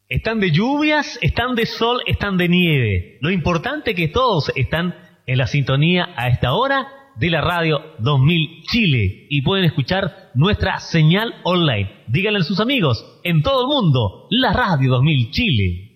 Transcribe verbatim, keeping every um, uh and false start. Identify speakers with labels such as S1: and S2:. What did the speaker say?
S1: Están de lluvias, están de sol, están de nieve. Lo importante es que todos están en la sintonía a esta hora de la Radio dos mil Chile y pueden escuchar nuestra señal online. Díganle a sus amigos en todo el mundo, la Radio dos mil Chile.